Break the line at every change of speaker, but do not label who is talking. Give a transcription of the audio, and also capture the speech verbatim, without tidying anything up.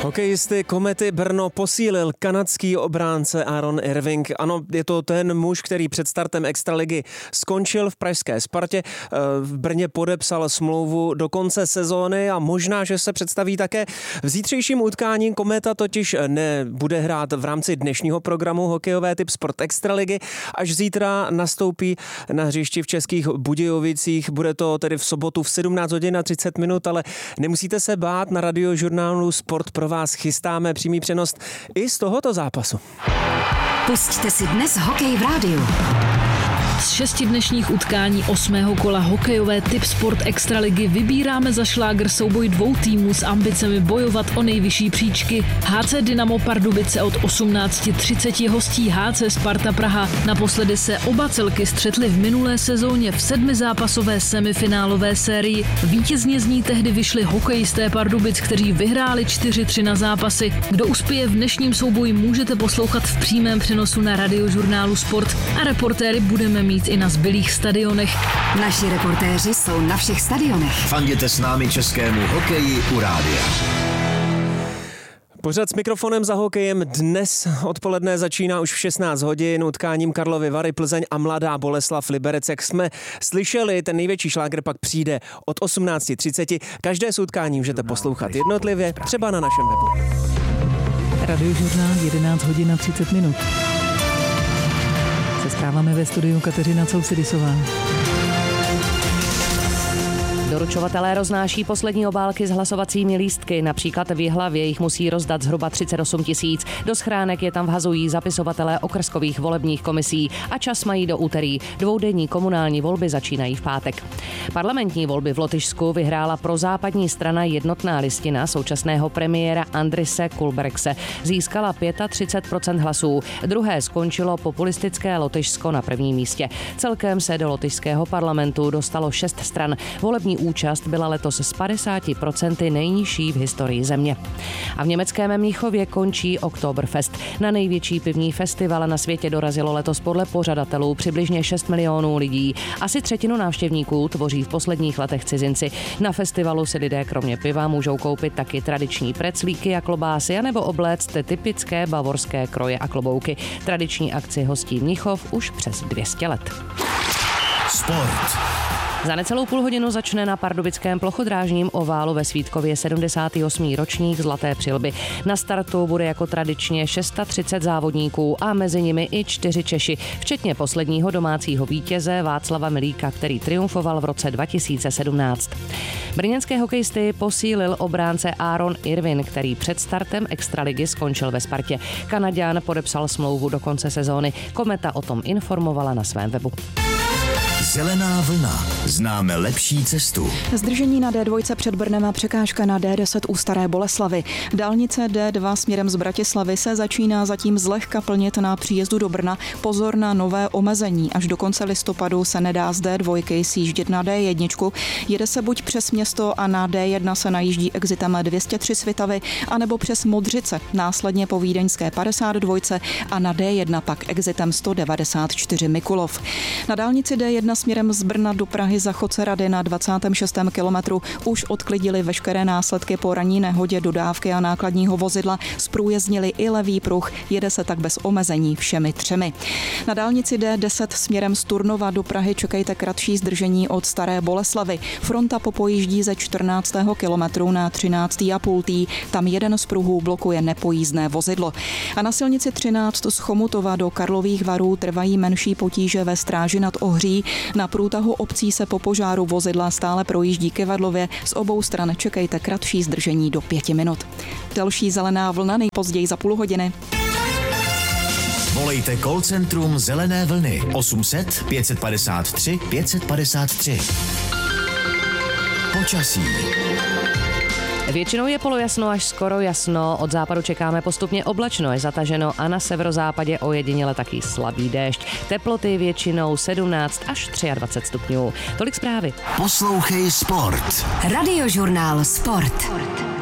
Hokejisty Komety Brno posílil kanadský obránce Aaron Irving. Ano, je to ten muž, který před startem extraligy skončil v pražské Spartě. V Brně podepsal smlouvu do konce sezóny a možná, že se představí také v zítřejším utkání. Kometa totiž nebude hrát v rámci dnešního programu Hokejové tip Sport extraligy. Až zítra nastoupí na hřišti v Českých Budějovicích. Bude to tedy v sobotu v sedmnáct hodin a třicet minut, ale nemusíte se bát, na Radiožurnálu Sport pro vás chystáme přímý přenos i z tohoto zápasu.
Pusťte si dnes hokej v rádiu.
Z šesti dnešních utkání osmého kola Hokejové tip Sport extraligy vybíráme za šlágr souboj dvou týmů s ambicemi bojovat o nejvyšší příčky. Há cé Dynamo Pardubice od osmnáct třicet hostí Há cé Sparta Praha. Naposledy se oba celky střetly v minulé sezóně v sedmizápasové semifinálové sérii. Vítězně z ní tehdy vyšli hokejisté Pardubic, kteří vyhráli čtyři tři na zápasy. Kdo uspěje v dnešním souboji, můžete poslouchat v přímém přenosu na Radiožurnálu Sport a reportéry budeme mít i na zbylých stadionech.
Naši reportéři jsou na všech stadionech.
Fanděte s námi českému hokeji u rádia.
Pořad s mikrofonem za hokejem dnes odpoledne začíná už v šestnáct hodin utkáním Karlovy Vary, Plzeň a Mladá Boleslav Liberec. Jak jsme slyšeli, ten největší šlágr pak přijde od osmnáct třicet. Každé z utkání můžete poslouchat jednotlivě, třeba na našem webu.
Radiožurnál jedenáct hodin a třicet minut. Se zprávami ve studiu Kateřina Cousidisová.
Doručovatelé roznáší poslední obálky s hlasovacími lístky. Například v Jihlavě jich musí rozdat zhruba třicet osm tisíc. Do schránek je tam vhazují zapisovatelé okrskových volebních komisí a čas mají do úterý. Dvoudenní komunální volby začínají v pátek. Parlamentní volby v Lotyšsku vyhrála prozápadní strana Jednotná listina současného premiéra Andrise Kulbergse. Získala třicet pět procent hlasů. Druhé skončilo populistické Lotyšsko na prvním místě. Celkem se do lotyšského parlamentu dostalo šest stran. Volební účast byla letos s padesáti procenty nejnižší v historii země. A v německém Mnichově končí Oktoberfest. Na největší pivní festival na světě dorazilo letos podle pořadatelů přibližně šest milionů lidí. Asi třetinu návštěvníků tvoří v posledních letech cizinci. Na festivalu si lidé kromě piva můžou koupit taky tradiční preclíky a klobásy anebo obléct typické bavorské kroje a klobouky. Tradiční akci hostí Mnichov už přes dvě stě let.
Sport.
Za necelou půl hodinu začne na pardubickém plochodrážním oválu ve Svítkově sedmdesátý osmý ročník Zlaté přilby. Na startu bude jako tradičně třicet šest závodníků a mezi nimi i čtyři Češi, včetně posledního domácího vítěze Václava Milíka, který triumfoval v roce dva tisíce sedmnáct. Brněnské hokejisty posílil obránce Aaron Irving, který před startem extraligy skončil ve Spartě. Kanaďan podepsal smlouvu do konce sezóny. Kometa o tom informovala na svém webu.
Zelená vlna. Známe lepší cestu.
Zdržení na dé dva před Brnem a překážka na dé deset u Staré Boleslavy. Dálnice dé dva směrem z Bratislavy se začíná zatím zlehka plnit na příjezdu do Brna. Pozor na nové omezení. Až do konce listopadu se nedá z dé dva sjíždět na dé jedna. Jede se buď přes město a na dé jedna se najíždí exitem dvě stě tři Svitavy, anebo přes Modřice, následně po vídeňské padesát dva a na dé jedna pak exitem sto devadesát čtyři Mikulov. Na dálnici dé jedna směrem z Brna do Prahy za Chodce Rady na dvacátém šestém kilometru už odklidili veškeré následky po ranní nehodě dodávky a nákladního vozidla, zprůjezdnili i levý pruh, jede se tak bez omezení všemi třemi. Na dálnici dé deset směrem z Turnova do Prahy čekejte kratší zdržení od Staré Boleslavy. Fronta popojíždí ze čtrnáctého kilometru na třináctý a půl tý, tam jeden z pruhů blokuje nepojízdné vozidlo. A na silnici třináct z Chomutova do Karlových Varů trvají menší potíže ve Stráži nad Ohří. Na průtahu obcí se po požáru vozidla stále projíždí Kyvadlově. Z obou stran čekejte kratší zdržení do pěti minut. Další zelená vlna nejpozději za půl hodiny.
Volejte call centrum Zelené vlny osm set pět padesát tři pět padesát tři. Počasí.
Většinou je polojasno až skoro jasno, od západu čekáme postupně oblačno, je zataženo a na severozápadě ojediněle taky slabý déšť. Teploty většinou sedmnáct až dvacet tři stupňů. Tolik zprávy.
Poslouchej Sport.
Radiožurnál Sport.